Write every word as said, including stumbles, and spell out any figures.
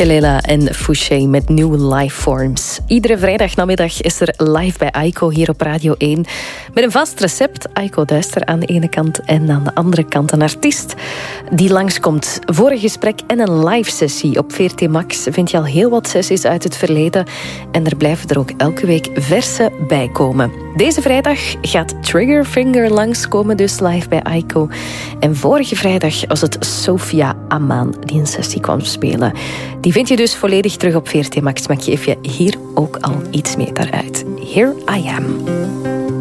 Kelela en Fouché met New Lifeforms. Iedere vrijdagnamiddag is er live bij Aiko hier op Radio één. Met een vast recept. Aiko Duister aan de ene kant en aan de andere kant een artiest die langskomt. Voor een gesprek en een live sessie op V R T Max vind je al heel wat sessies uit het verleden. En er blijven er ook elke week verse bij komen. Deze vrijdag gaat Triggerfinger langskomen, dus live bij Aiko. En vorige vrijdag was het Sophia Aman die een sessie kwam spelen. Die vind je dus volledig terug op V R T Max, maar ik geef je hier ook al iets meer daaruit. Here I Am.